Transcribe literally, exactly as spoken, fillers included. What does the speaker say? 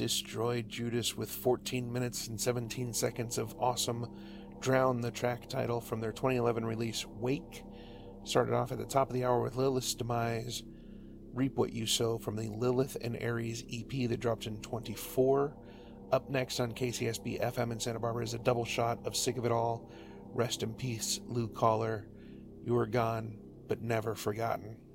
destroyed Judas with fourteen minutes and seventeen seconds of awesome Drown, the track title from their twenty eleven release Wake. Started off at the top of the hour with Lilith's Demise, Reap What You Sow from the Lilith and Aries E P that dropped in twenty-four. Up next on K C S B F M in Santa Barbara is a double shot of Sick of It All. Rest in peace, Lou Collar. You are gone, but never forgotten.